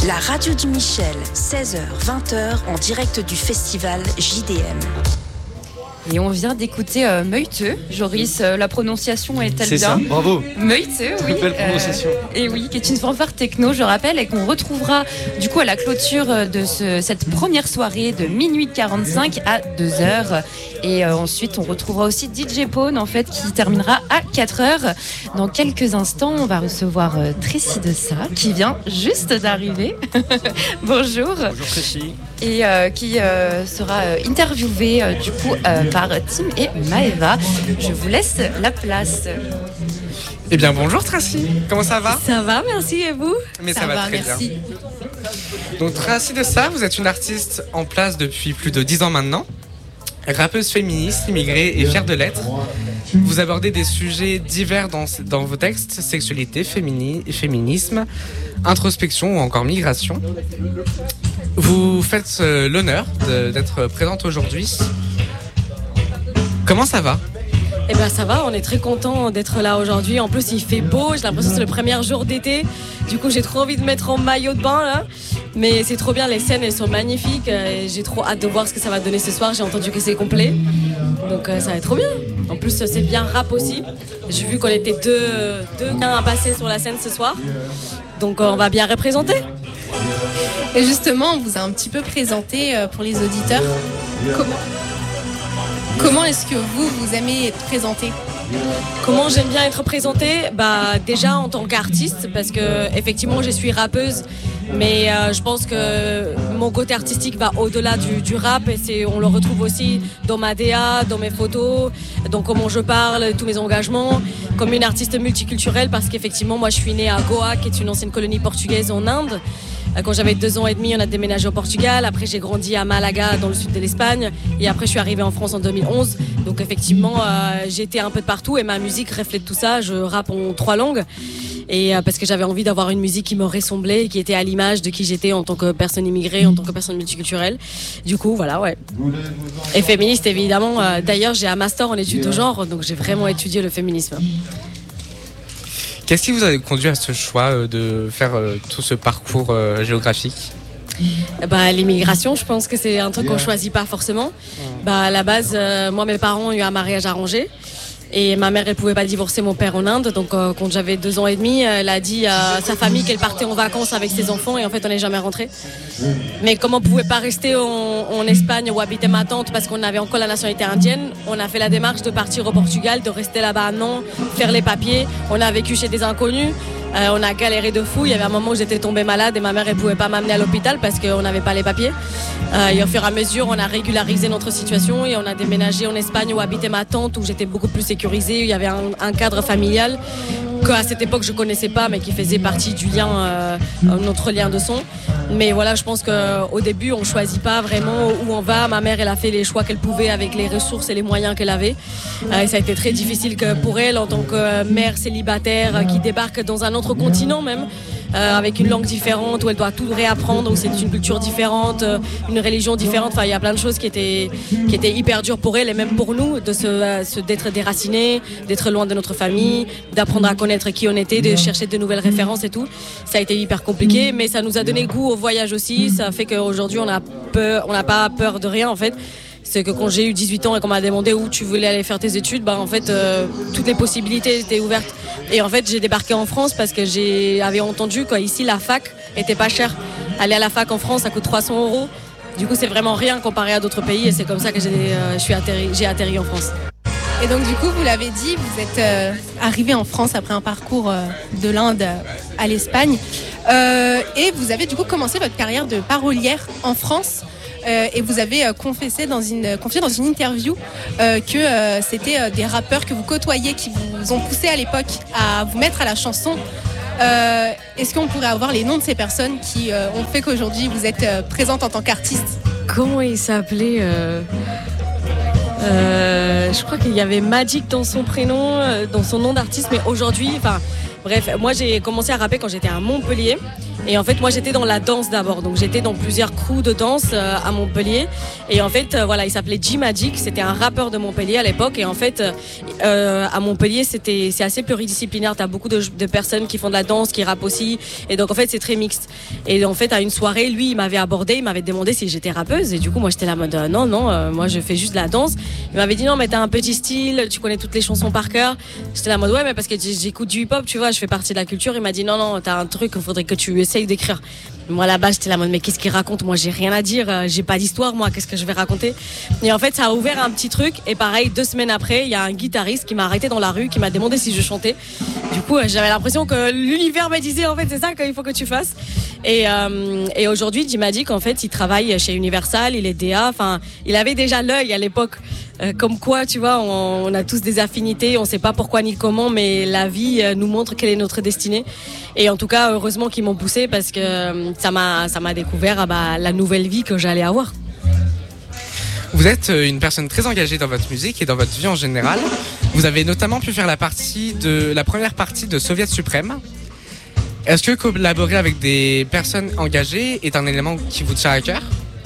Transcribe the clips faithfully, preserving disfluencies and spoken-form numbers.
La radio du Michel, seize heures vingt heures en direct du festival J D M. Et on vient d'écouter euh, Meute. Joris, euh, la prononciation est-elle C'est bien ? ça, bravo. Meute, oui. Belle prononciation. Euh, et oui, qui est une fanfare techno, je rappelle, et qu'on retrouvera du coup à la clôture de ce, cette première soirée de minuit quarante-cinq à deux heures. Et euh, ensuite, on retrouvera aussi D J Pone, en fait, qui terminera à quatre heures. Dans quelques instants, on va recevoir euh, Tracy de Ça, qui vient juste d'arriver. Bonjour. Bonjour Tracy. Et euh, qui euh, sera euh, interviewée euh, du coup euh, par Tim et Maëva. Je vous laisse la place. Eh bien bonjour Tracy, comment ça va ? Ça va, merci, et vous ? Mais ça, ça va, va, très merci. bien. Donc Tracy de Ça, vous êtes une artiste en place depuis plus de dix ans maintenant. Rappeuse féministe, immigrée et fière de l'être. Vous abordez des sujets divers dans, dans vos textes, sexualité, fémini, féminisme, introspection ou encore migration. Vous faites euh, l'honneur de, d'être présente aujourd'hui. Comment ça va ? Eh bien ça va, on est très contents d'être là aujourd'hui. En plus il fait beau, j'ai l'impression que c'est le premier jour d'été. Du coup j'ai trop envie de mettre en maillot de bain là. Mais c'est trop bien, les scènes elles sont magnifiques. Et j'ai trop hâte de voir ce que ça va donner ce soir. J'ai entendu que c'est complet. Donc euh, ça va être trop bien. En plus c'est bien rap aussi. J'ai vu qu'on était deux, deux gains à passer sur la scène ce soir. Donc euh, on va bien représenter. Et justement, on vous a un petit peu présenté pour les auditeurs. Comment, comment est-ce que vous, vous aimez être présenté ? Comment j'aime bien être présentée ? Bah déjà en tant qu'artiste, parce que effectivement je suis rappeuse, mais euh, je pense que mon côté artistique va au-delà du, du rap et c'est, on le retrouve aussi dans ma D A, dans mes photos, dans comment je parle, tous mes engagements, comme une artiste multiculturelle, parce qu'effectivement moi je suis née à Goa, qui est une ancienne colonie portugaise en Inde. Quand j'avais deux ans et demi, on a déménagé au Portugal. Après, j'ai grandi à Malaga, dans le sud de l'Espagne. Et après, je suis arrivée en France en deux mille onze. Donc, effectivement, euh, j'étais un peu de partout. Et ma musique reflète tout ça. Je rappe en trois langues. Et euh, parce que j'avais envie d'avoir une musique qui me ressemblait, qui était à l'image de qui j'étais en tant que personne immigrée, en tant que personne multiculturelle. Du coup, voilà, ouais. Et féministe, évidemment. Euh, d'ailleurs, j'ai un master en études de genre. Donc, j'ai vraiment étudié le féminisme. Qu'est-ce qui vous a conduit à ce choix euh, de faire euh, tout ce parcours euh, géographique ? Bah, l'immigration, je pense que c'est un truc qu'on choisit pas forcément. Bah, à la base, euh, moi, mes parents ont eu un mariage arrangé. Et ma mère, elle pouvait pas divorcer mon père en Inde. Donc, euh, quand j'avais deux ans et demi, elle a dit à sa famille qu'elle partait en vacances avec ses enfants. Et en fait, on n'est jamais rentré. Mais comme on pouvait pas rester en, en Espagne où habitait ma tante parce qu'on avait encore la nationalité indienne, on a fait la démarche de partir au Portugal, de rester là-bas un an, faire les papiers. On a vécu chez des inconnus. Euh, on a galéré de fou. Il y avait un moment où j'étais tombée malade et ma mère, elle pouvait pas m'amener à l'hôpital parce qu'on n'avait pas les papiers. Euh, et au fur et à mesure, on a régularisé notre situation et on a déménagé en Espagne où habitait ma tante, où j'étais beaucoup plus sécurisée. Il y avait un, un cadre familial qu'à cette époque je connaissais pas, mais qui faisait partie du lien, euh, notre lien de sang. Mais voilà, je pense qu'au début, on choisit pas vraiment où on va. Ma mère, elle a fait les choix qu'elle pouvait avec les ressources et les moyens qu'elle avait. Euh, et ça a été très difficile que pour elle, en tant que mère célibataire euh, qui débarque dans un autre continent même, euh, avec une langue différente, où elle doit tout réapprendre, où c'est une culture différente, euh, une religion différente. Enfin, il y a plein de choses qui étaient, qui étaient hyper dures pour elle et même pour nous, de se, euh, se, d'être déracinés, d'être loin de notre famille, d'apprendre à connaître qui on était, de chercher de nouvelles références et tout. Ça a été hyper compliqué, mais ça nous a donné goût au voyage aussi. Ça fait qu'aujourd'hui, on a peur, on n'a pas peur de rien en fait. C'est que quand j'ai eu dix-huit ans et qu'on m'a demandé où tu voulais aller faire tes études, bah en fait euh, toutes les possibilités étaient ouvertes. Et en fait j'ai débarqué en France parce que j'avais entendu qu'ici la fac était pas chère. Aller à la fac en France ça coûte trois cents euros. Du coup c'est vraiment rien comparé à d'autres pays et c'est comme ça que j'ai, euh, je suis atterri, j'ai atterri en France. Et donc du coup, vous l'avez dit, vous êtes euh, arrivé en France après un parcours euh, de l'Inde à l'Espagne. Euh, et vous avez du coup commencé votre carrière de parolière en France. Euh, et vous avez euh, confessé dans une, confié dans une interview euh, que euh, c'était euh, des rappeurs que vous côtoyez qui vous ont poussé à l'époque à vous mettre à la chanson. Euh, est-ce qu'on pourrait avoir les noms de ces personnes qui euh, ont fait qu'aujourd'hui vous êtes euh, présente en tant qu'artiste ? Comment il s'appelait euh... Euh, je crois qu'il y avait Magic dans son prénom, euh, dans son nom d'artiste, mais aujourd'hui, enfin, Bref, moi j'ai commencé à rapper quand j'étais à Montpellier. Et en fait, moi j'étais dans la danse d'abord. Donc j'étais dans plusieurs crews de danse euh, à Montpellier. Et en fait, euh, voilà, il s'appelait G-Magic. C'était un rappeur de Montpellier à l'époque. Et en fait, euh, à Montpellier, c'était, c'est assez pluridisciplinaire. T'as beaucoup de, de personnes qui font de la danse, qui rappent aussi. Et donc en fait, c'est très mixte. Et en fait, à une soirée, lui, il m'avait abordé, il m'avait demandé si j'étais rappeuse. Et du coup, moi j'étais là en mode euh, non, non, euh, moi je fais juste de la danse. Il m'avait dit non, mais t'as un petit style, tu connais toutes les chansons par cœur. J'étais là en mode ouais, mais parce que j'écoute du hip-hop, tu vois, je fais partie de la culture. Il m'a dit non, non, t'as un truc, il faudrait que tu essayes d'écrire. Moi là-bas j'étais là en mode mais qu'est-ce qu'il raconte, moi j'ai rien à dire, euh, j'ai pas d'histoire, moi qu'est-ce que je vais raconter. Et en fait ça a ouvert un petit truc. Et pareil, deux semaines après il y a un guitariste qui m'a arrêté dans la rue, qui m'a demandé si je chantais. Du coup euh, j'avais l'impression que l'univers me disait en fait c'est ça qu'il faut que tu fasses. Et, euh, et aujourd'hui il m'a dit qu'en fait il travaille chez Universal, il est D A, enfin il avait déjà l'œil à l'époque. Euh, comme quoi, tu vois, on, on a tous des affinités, on sait pas pourquoi ni comment, mais la vie euh, nous montre quelle est notre destinée. Et en tout cas, heureusement qu'ils m'ont poussé parce que euh, ça m'a, ça m'a découvert ah bah, la nouvelle vie que j'allais avoir. Vous êtes une personne très engagée dans votre musique et dans votre vie en général. Vous avez notamment pu faire la partie de la première partie de Soviet Suprême. Est-ce que collaborer avec des personnes engagées est un élément qui vous tient à cœur ?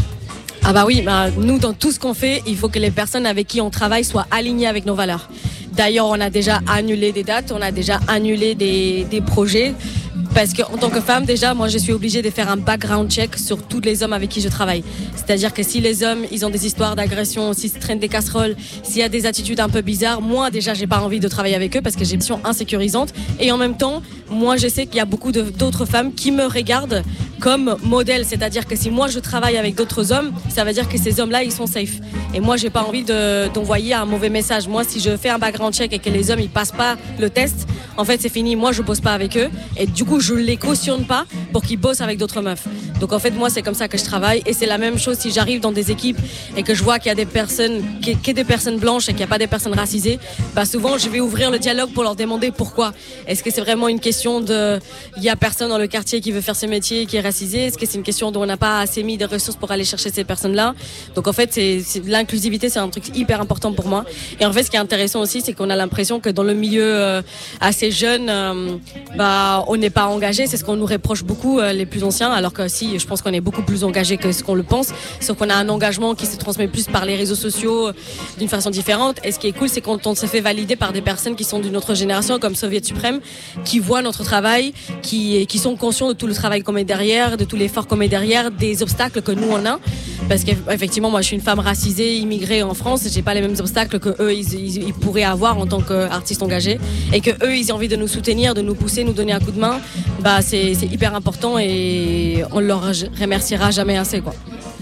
Ah bah oui, bah nous dans tout ce qu'on fait, il faut que les personnes avec qui on travaille soient alignées avec nos valeurs. D'ailleurs, on a déjà annulé des dates, on a déjà annulé des, des projets. Parce qu'en tant que femme, déjà, moi, je suis obligée de faire un background check sur tous les hommes avec qui je travaille. C'est-à-dire que si les hommes, ils ont des histoires d'agression, s'ils se traînent des casseroles, s'il y a des attitudes un peu bizarres, moi, déjà, j'ai pas envie de travailler avec eux parce que j'ai une position insécurisante. Et en même temps, moi, je sais qu'il y a beaucoup de, d'autres femmes qui me regardent comme modèle. C'est-à-dire que si moi, je travaille avec d'autres hommes, ça veut dire que ces hommes-là, ils sont safe. Et moi, j'ai pas envie de, d'envoyer un mauvais message. Moi, si je fais un background check et que les hommes, ils passent pas le test, en fait, c'est fini. Moi, je bosse pas avec eux. Et du coup, je les cautionne pas pour qu'ils bossent avec d'autres meufs. Donc en fait, moi, c'est comme ça que je travaille. Et c'est la même chose si j'arrive dans des équipes et que je vois qu'il y a des personnes, qu'il y a des personnes blanches et qu'il n'y a pas des personnes racisées, bah souvent, je vais ouvrir le dialogue pour leur demander pourquoi. Est-ce que c'est vraiment une question de, il y a personne dans le quartier qui veut faire ce métier, qui est racisé? Est-ce que c'est une question dont on n'a pas assez mis de ressources pour aller chercher ces personnes-là? Donc en fait, c'est, c'est, l'inclusivité, c'est un truc hyper important pour moi. Et en fait, ce qui est intéressant aussi, c'est qu'on a l'impression que dans le milieu euh, assez jeune, euh, bah, on n'est pas engagé. C'est ce qu'on nous reproche beaucoup, euh, les plus anciens, alors que si, je pense qu'on est beaucoup plus engagé que ce qu'on le pense, sauf qu'on a un engagement qui se transmet plus par les réseaux sociaux, euh, d'une façon différente. Et ce qui est cool, c'est quand on se fait valider par des personnes qui sont d'une autre génération, comme Soviet Suprême, qui voient notre travail, qui, qui sont conscients de tout le travail qu'on met derrière, de tout l'effort qu'on met derrière, des obstacles que nous on a. Parce qu'effectivement, moi, je suis une femme racisée, immigrée en France, j'ai pas les mêmes obstacles que eux, ils, ils, ils pourraient avoir en tant qu'artistes engagés, et que eux, ils ont envie de nous soutenir, de nous pousser, nous donner un coup de main. Bah, c'est, c'est hyper important et on leur remerciera jamais assez, quoi.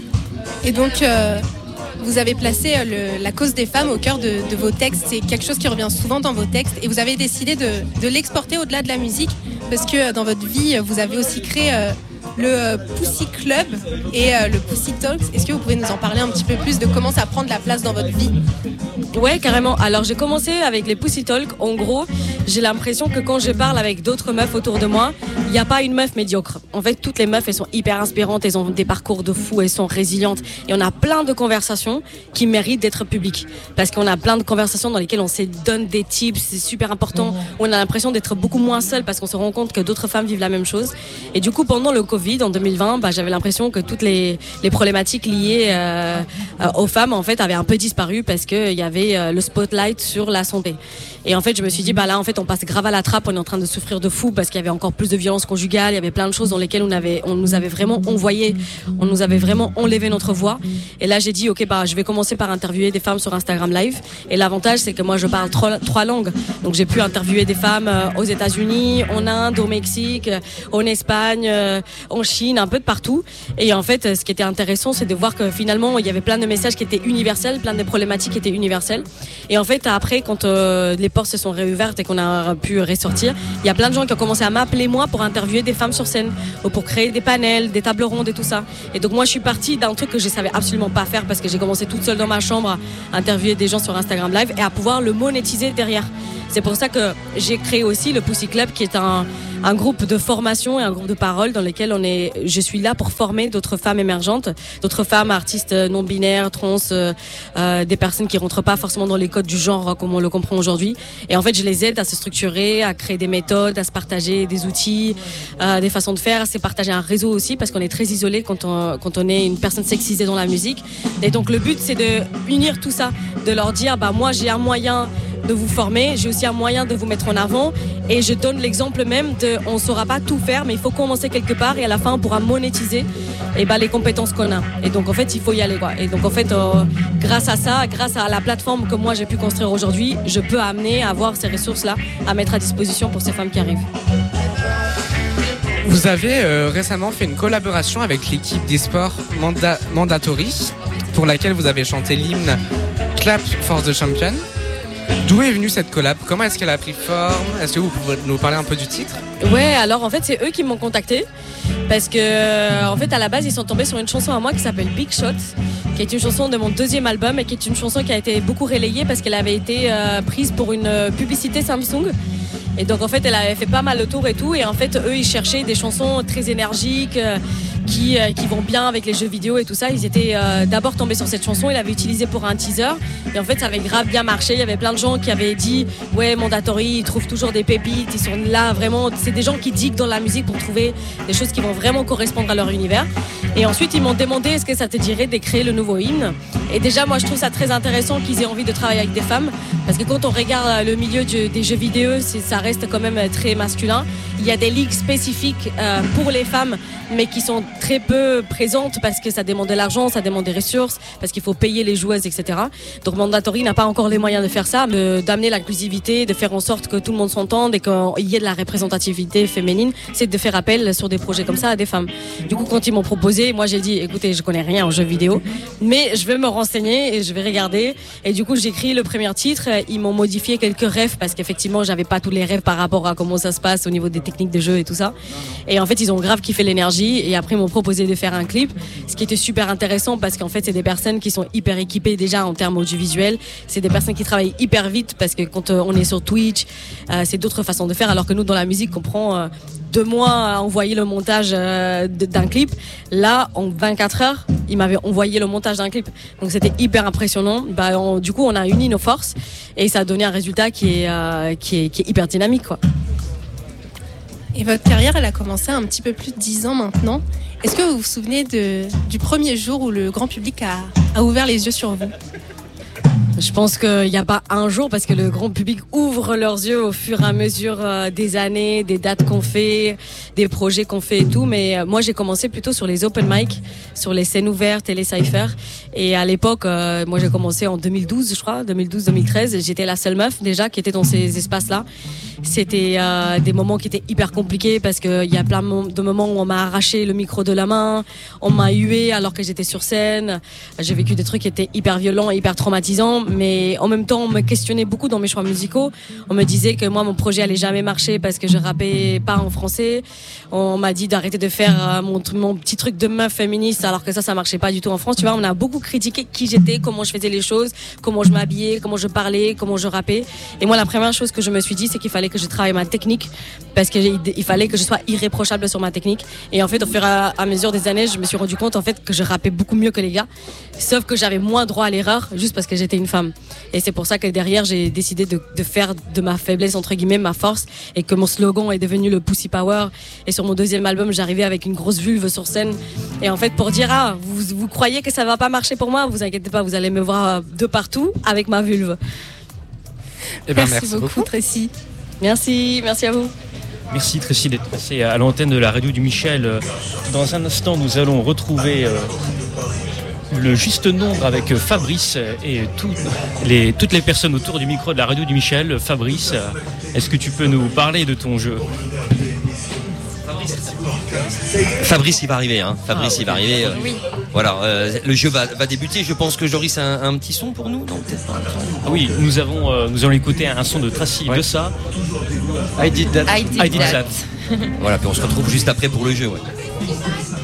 Et donc, euh, vous avez placé le, la cause des femmes au cœur de, de vos textes. C'est quelque chose qui revient souvent dans vos textes. Et vous avez décidé de, de l'exporter au-delà de la musique, parce que dans votre vie, vous avez aussi créé euh, le Pussy Club et euh, le Pussy Talks. Est-ce que vous pouvez nous en parler un petit peu plus de comment ça prend de la place dans votre vie? Ouais, carrément. Alors, j'ai commencé avec les Pussy Talks. En gros, j'ai l'impression que quand je parle avec d'autres meufs autour de moi, il n'y a pas une meuf médiocre. En fait, toutes les meufs, elles sont hyper inspirantes, elles ont des parcours de fou, elles sont résilientes. Et on a plein de conversations qui méritent d'être publiques. Parce qu'on a plein de conversations dans lesquelles on se donne des tips, c'est super important. On a l'impression d'être beaucoup moins seul parce qu'on se rend compte que d'autres femmes vivent la même chose. Et du coup, pendant le Covid, en deux mille vingt, bah, j'avais l'impression que toutes les, les problématiques liées euh, euh, aux femmes, en fait, avaient un peu disparu parce qu'il y avait euh, le spotlight sur la santé. Et en fait, je me suis dit, bah là, en fait, on passe grave à la trappe, on est en train de souffrir de fou parce qu'il y avait encore plus de violence conjugale, il y avait plein de choses dans lesquelles on avait, on nous avait vraiment envoyé, on nous avait vraiment enlevé notre voix. Et là, j'ai dit, ok, bah, je vais commencer par interviewer des femmes sur Instagram Live. Et l'avantage, c'est que moi, je parle trois, trois langues. Donc, j'ai pu interviewer des femmes euh, aux États-Unis, en Inde, au Mexique, euh, en Espagne, euh, en Chine, un peu de partout. Et en fait, ce qui était intéressant, c'est de voir que finalement, il y avait plein de messages qui étaient universels, plein de problématiques qui étaient universelles. Et en fait, après, quand euh, les portes se sont réouvertes et qu'on a pu ressortir, il y a plein de gens qui ont commencé à m'appeler moi pour interviewer des femmes sur scène ou pour créer des panels, des tables rondes et tout ça. Et donc moi je suis partie d'un truc que je savais absolument pas faire parce que j'ai commencé toute seule dans ma chambre à interviewer des gens sur Instagram Live et à pouvoir le monétiser derrière. C'est pour ça que j'ai créé aussi le Pussy Club, qui est un, un groupe de formation et un groupe de parole dans lequel on est, je suis là pour former d'autres femmes émergentes, d'autres femmes artistes non binaires, trans, euh, euh, des personnes qui rentrent pas forcément dans les codes du genre comme on le comprend aujourd'hui. Et en fait, je les aide à se structurer, à créer des méthodes, à se partager des outils, euh, des façons de faire, à se partager un réseau aussi, parce qu'on est très isolé quand on, quand on est une personne sexisée dans la musique. Et donc le but, c'est de unir tout ça, de leur dire, bah moi j'ai un moyen de vous former, j'ai aussi un moyen de vous mettre en avant, et je donne l'exemple même de, on saura pas tout faire, mais il faut commencer quelque part, et à la fin on pourra monétiser et bah, les compétences qu'on a. Et donc en fait il faut y aller quoi. Et donc en fait euh, grâce à ça, grâce à la plateforme que moi j'ai pu construire aujourd'hui, je peux amener à avoir ces ressources là à mettre à disposition pour ces femmes qui arrivent. Vous avez euh, récemment fait une collaboration avec l'équipe d'e-sport Manda- Mandatory, pour laquelle vous avez chanté l'hymne Clap for the Champion. D'où est venue cette collab? Comment est-ce qu'elle a pris forme? Est-ce que vous pouvez nous parler un peu du titre? Ouais, alors en fait c'est eux qui m'ont contacté, parce que en fait à la base ils sont tombés sur une chanson à moi qui s'appelle Big Shots, qui est une chanson de mon deuxième album, et qui est une chanson qui a été beaucoup relayée parce qu'elle avait été euh, prise pour une publicité Samsung. Et donc en fait elle avait fait pas mal de tours et tout, et en fait eux ils cherchaient des chansons très énergiques euh, qui, euh, qui vont bien avec les jeux vidéo et tout ça. Ils étaient euh, d'abord tombés sur cette chanson, ils l'avaient utilisée pour un teaser, et en fait ça avait grave bien marché. Il y avait plein de gens qui avaient dit ouais Mandatory ils trouvent toujours des pépites, ils sont là vraiment, c'est des gens qui diguent dans la musique pour trouver des choses qui vont vraiment correspondre à leur univers. Et ensuite ils m'ont demandé est-ce que ça te dirait de créer le nouveau hymne. Et déjà moi je trouve ça très intéressant qu'ils aient envie de travailler avec des femmes, parce que quand on regarde le milieu du, des jeux vidéo, c'est, ça reste quand même très masculin. Il y a des ligues spécifiques euh, pour les femmes, mais qui sont très peu présentes parce que ça demande de l'argent, ça demande des ressources, parce qu'il faut payer les joueuses, et cetera. Donc Mandatory n'a pas encore les moyens de faire ça, de, d'amener l'inclusivité, de faire en sorte que tout le monde s'entende et qu'il y ait de la représentativité féminine, c'est de faire appel sur des projets comme ça à des femmes. Du coup, quand ils m'ont proposé, moi j'ai dit, écoutez, je connais rien en jeux vidéo, mais je vais me renseigner et je vais regarder. Et du coup, j'ai écrit le premier titre. Ils m'ont modifié quelques rêves parce qu'effectivement, j'avais pas tous les rêves par rapport à comment ça se passe au niveau des techniques de jeu et tout ça. Et en fait, ils ont grave kiffé l'énergie, et après ils m'ont proposé de faire un clip, ce qui était super intéressant parce qu'en fait, c'est des personnes qui sont hyper équipées déjà en termes audiovisuels. C'est des personnes qui travaillent hyper vite parce que quand on est sur Twitch, euh, c'est d'autres façons de faire, alors que nous, dans la musique, on prend euh, deux mois à envoyer le montage euh, d'un clip. Là, en vingt-quatre heures, ils m'avaient envoyé le montage d'un clip. Donc c'était hyper impressionnant. Bah, on, du coup, on a uni nos forces et ça a donné un résultat qui est, euh, qui est, qui est hyper dynamique, quoi. Et votre carrière, elle a commencé un petit peu plus de dix ans maintenant. Est-ce que vous vous souvenez de, du premier jour où le grand public a, a ouvert les yeux sur vous? Je pense qu'il n'y a pas un jour, parce que le grand public ouvre leurs yeux au fur et à mesure euh, des années, des dates qu'on fait, des projets qu'on fait et tout. Mais euh, moi, j'ai commencé plutôt sur les open mic, sur les scènes ouvertes et les cyphers. Et à l'époque, euh, moi, j'ai commencé en deux mille douze, je crois, deux mille douze deux mille treize. J'étais la seule meuf déjà qui était dans ces espaces-là. C'était euh, des moments qui étaient hyper compliqués parce qu'il y a plein de moments où on m'a arraché le micro de la main, on m'a hué alors que j'étais sur scène. J'ai vécu des trucs qui étaient hyper violents, hyper traumatisants. Mais en même temps, on me questionnait beaucoup dans mes choix musicaux. On me disait que moi, mon projet allait jamais marcher parce que je rappais pas en français. On m'a dit d'arrêter de faire mon, mon petit truc de meuf féministe, alors que ça, ça marchait pas du tout en France. Tu vois, on a beaucoup critiqué qui j'étais, comment je faisais les choses, comment je m'habillais, comment je parlais, comment je rappais. Et moi, la première chose que je me suis dit, c'est qu'il fallait que je travaille ma technique, parce qu'il il fallait que je sois irréprochable sur ma technique. Et en fait, au fur et à mesure des années, je me suis rendu compte en fait que je rappais beaucoup mieux que les gars, sauf que j'avais moins droit à l'erreur, juste parce que j'étais une femme. Et c'est pour ça que derrière, j'ai décidé de, de faire de ma faiblesse, entre guillemets, ma force, et que mon slogan est devenu le Pussy Power. Et sur mon deuxième album, j'arrivais avec une grosse vulve sur scène. Et en fait, pour dire, ah, vous, vous croyez que ça va pas marcher pour moi? Vous inquiétez pas, vous allez me voir de partout avec ma vulve. Eh ben, merci, merci beaucoup, beaucoup, Tracy. Merci, merci à vous. Merci Tracy d'être passée à l'antenne de la radio du Michel. Dans un instant, nous allons retrouver euh, le juste nombre avec Fabrice et tout, les, toutes les personnes autour du micro de la radio du Michel. Fabrice, est-ce que tu peux nous parler de ton jeu? Fabrice il va arriver, hein. Fabrice ah, il va arriver. Euh, oui. Voilà, euh, le jeu va, va débuter. Je pense que Joris a un, un petit son pour nous, non peut-être pas. Ah oui, nous avons, euh, nous allons écouter un son de Tracy ouais. de ça. I did that. I did, I did that. that. Voilà, puis on se retrouve juste après pour le jeu. Ouais.